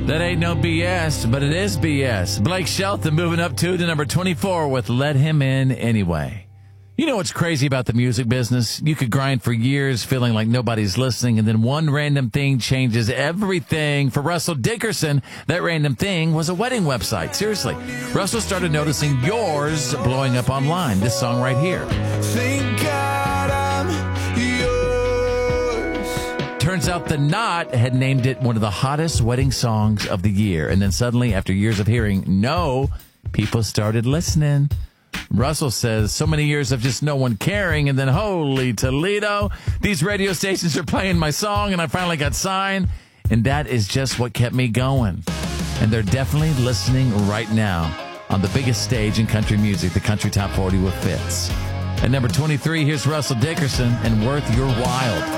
That ain't no BS, but it is BS. Blake Shelton moving up to number 24 with Let Him In Anyway. You know what's crazy about the music business? You could grind for years feeling like nobody's listening, and then one random thing changes everything. For Russell Dickerson, that random thing was a wedding website. Seriously. Russell started noticing yours blowing up online. This song right here. Thank God I'm yours. Turns out The Knot had named it one of the hottest wedding songs of the year. And then suddenly, after years of hearing no, people started listening. Russell says, so many years of just no one caring, and then holy Toledo, these radio stations are playing my song, and I finally got signed, and that is just what kept me going. And they're definitely listening right now on the biggest stage in country music, the Country Top 40 with Fitz. At number 23, here's Russell Dickerson and Worth Your While.